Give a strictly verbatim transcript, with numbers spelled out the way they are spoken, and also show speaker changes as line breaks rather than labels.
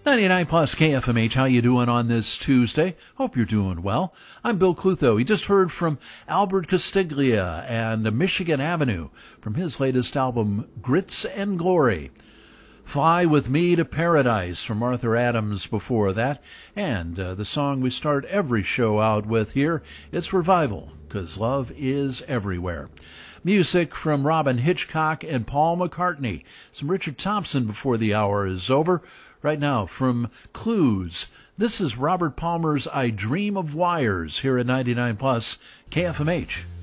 ninety-nine plus K F M H, how you doing on this Tuesday? Hope you're doing well. I'm Bill Clutho. You just heard from Albert Castiglia and Michigan Avenue from his latest album, Grits and Glory. Fly With Me to Paradise from Arthur Adams before that. And uh, the song we start every show out with here, it's Revival, 'Cause Love Is Everywhere. Music from Robin Hitchcock and Paul McCartney. Some Richard Thompson before the hour is over. Right now, from Clues, this is Robert Palmer's I Dream of Wires here at ninety-nine plus K F M H.